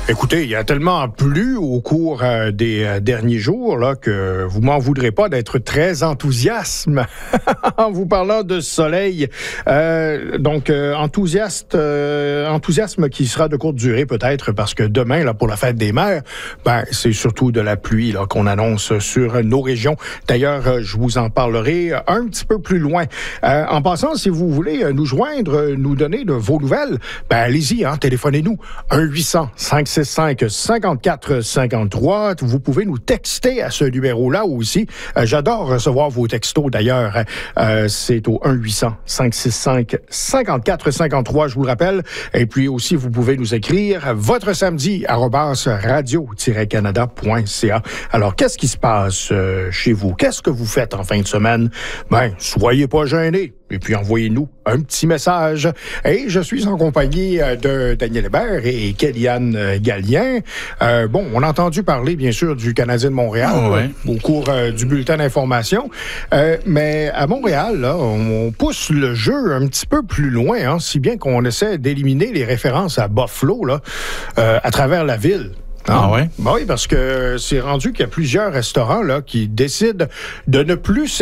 Écoutez, il y a tellement plu au cours des derniers jours là, que vous m'en voudrez pas d'être très enthousiaste en vous parlant de soleil. Enthousiasme qui sera de courte durée peut-être parce que demain, là, pour la fête des mères, c'est surtout de la pluie là, qu'on annonce sur nos régions. D'ailleurs, je vous en parlerai un petit peu plus loin. En passant, si vous voulez nous joindre, nous donner de vos nouvelles, allez-y, téléphonez-nous. 1-800-565-5453. Vous pouvez nous texter à ce numéro-là aussi. J'adore recevoir vos textos, d'ailleurs. C'est au 1-800-565-5453, je vous le rappelle. Et puis aussi, vous pouvez nous écrire votre samedi @radio-canada.ca. Alors, qu'est-ce qui se passe chez vous? Qu'est-ce que vous faites en fin de semaine? Soyez pas gênés. Et puis, envoyez-nous un petit message. Et je suis en compagnie de Daniel Hébert et Kellyanne Gallien. On a entendu parler, bien sûr, du Canadien de Montréal au cours du bulletin d'information. Mais à Montréal, là, on pousse le jeu un petit peu plus loin, si bien qu'on essaie d'éliminer les références à Buffalo là, à travers la ville. Oui, parce que c'est rendu qu'il y a plusieurs restaurants là, qui décident de ne plus